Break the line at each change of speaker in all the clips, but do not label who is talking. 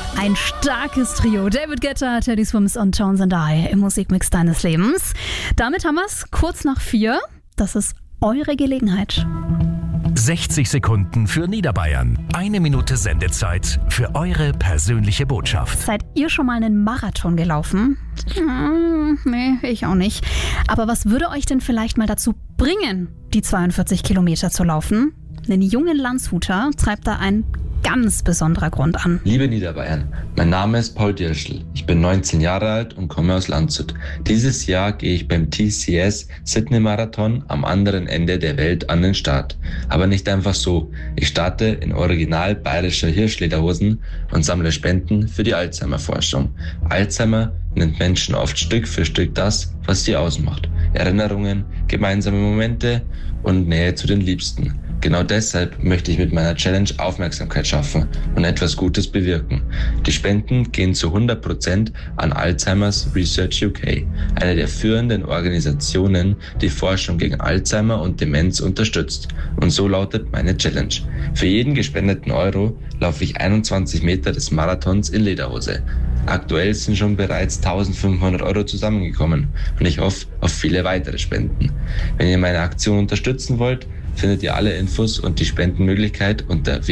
Ein starkes Trio. David Guetta, Teddy Swims und Tones and I im Musikmix deines Lebens. Damit haben wir es kurz nach 4. Das ist eure Gelegenheit.
60 Sekunden für Niederbayern. 1 Minute Sendezeit für eure persönliche Botschaft.
Seid ihr schon mal einen Marathon gelaufen? Nee, ich auch nicht. Aber was würde euch denn vielleicht mal dazu bringen, die 42 Kilometer zu laufen? Einen jungen Landshuter treibt da ein ganz besonderer Grund an.
Liebe Niederbayern, mein Name ist Paul Dirschl. Ich bin 19 Jahre alt und komme aus Landshut. Dieses Jahr gehe ich beim TCS Sydney Marathon am anderen Ende der Welt an den Start. Aber nicht einfach so. Ich starte in original bayerischer Hirschlederhosen und sammle Spenden für die Alzheimer-Forschung. Alzheimer nennt Menschen oft Stück für Stück das, was sie ausmacht. Erinnerungen, gemeinsame Momente und Nähe zu den Liebsten. Genau deshalb möchte ich mit meiner Challenge Aufmerksamkeit schaffen und etwas Gutes bewirken. Die Spenden gehen zu 100% an Alzheimer's Research UK, eine der führenden Organisationen, die Forschung gegen Alzheimer und Demenz unterstützt. Und so lautet meine Challenge. Für jeden gespendeten Euro laufe ich 21 Meter des Marathons in Lederhose. Aktuell sind schon bereits 1500 Euro zusammengekommen und ich hoffe auf viele weitere Spenden. Wenn ihr meine Aktion unterstützen wollt, findet ihr alle Infos und die Spendenmöglichkeit unter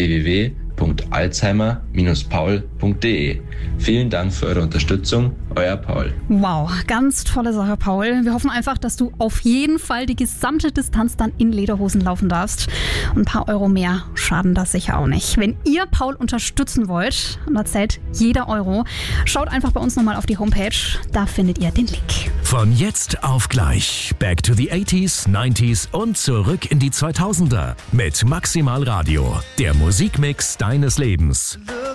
www.alzheimer-paul.de. Vielen Dank für eure Unterstützung, euer Paul.
Wow, ganz tolle Sache, Paul. Wir hoffen einfach, dass du auf jeden Fall die gesamte Distanz dann in Lederhosen laufen darfst. Und ein paar Euro mehr schaden das sicher auch nicht. Wenn ihr Paul unterstützen wollt, und da zählt jeder Euro, schaut einfach bei uns nochmal auf die Homepage. Da findet ihr den Link.
Von jetzt auf gleich. Back to the 80s, 90s und zurück in die 2000er. Mit Maximal Radio. Der Musikmix deines Lebens.